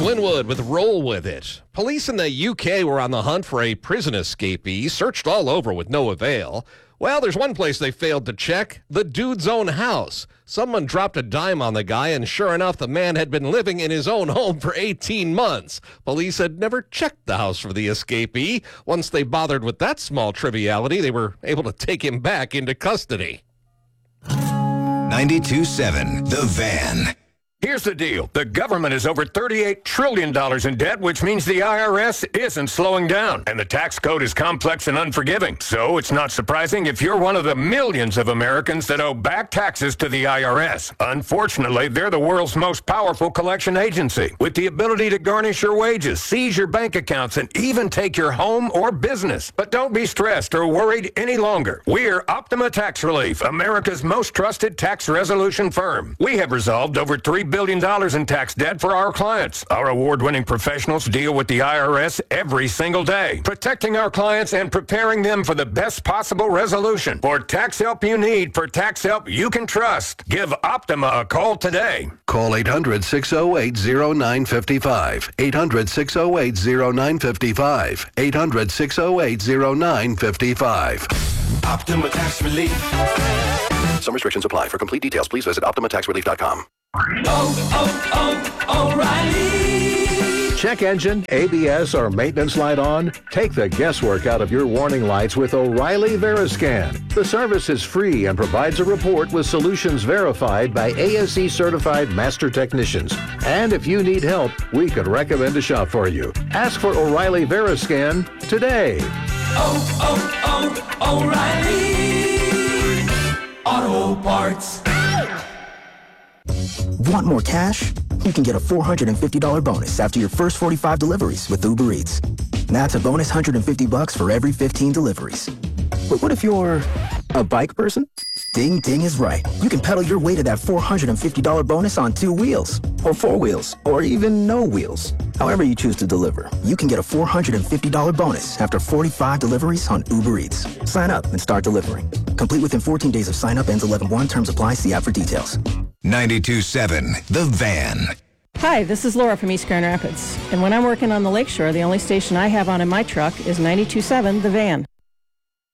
Winwood with Roll With It. Police in the UK were on the hunt for a prison escapee, searched all over with no avail. Well, there's one place they failed to check, the dude's own house. Someone dropped a dime on the guy, and sure enough, the man had been living in his own home for 18 months. Police had never checked the house for the escapee. Once they bothered with that small triviality, they were able to take him back into custody. 92.7 The Van. Here's the deal. The government is over $38 trillion in debt, which means the IRS isn't slowing down. And the tax code is complex and unforgiving. So it's not surprising if you're one of the millions of Americans that owe back taxes to the IRS. Unfortunately, they're the world's most powerful collection agency, with the ability to garnish your wages, seize your bank accounts, and even take your home or business. But don't be stressed or worried any longer. We're Optima Tax Relief, America's most trusted tax resolution firm. We have resolved over $3 billion in tax debt for our clients. Our award-winning professionals deal with the IRS every single day, protecting our clients and preparing them for the best possible resolution. For tax help you need, for tax help you can trust, give Optima a call today. Call 800-608-0955. 800-608-0955. 800-608-0955. Optima Tax Relief. Some restrictions apply. For complete details, please visit OptimaTaxRelief.com. O'Reilly. Check engine, ABS, or maintenance light on? Take the guesswork out of your warning lights with O'Reilly Veriscan. The service is free and provides a report with solutions verified by ASE certified master technicians. And if you need help, we could recommend a shop for you. Ask for O'Reilly Veriscan today. O'Reilly Auto Parts. Want more cash? You can get a $450 bonus after your first 45 deliveries with Uber Eats. That's a bonus $150 for every 15 deliveries. But what if you're a bike person? Ding Ding is right. You can pedal your way to that $450 bonus on 2 wheels, or 4 wheels, or even no wheels. However you choose to deliver, you can get a $450 bonus after 45 deliveries on Uber Eats. Sign up and start delivering. Complete within 14 days of sign up. Ends 11/1. Terms apply. See app for details. 92.7 The Van. Hi, this is Laura from East Grand Rapids. And when I'm working on the lakeshore, the only station I have on in my truck is 92.7 The Van.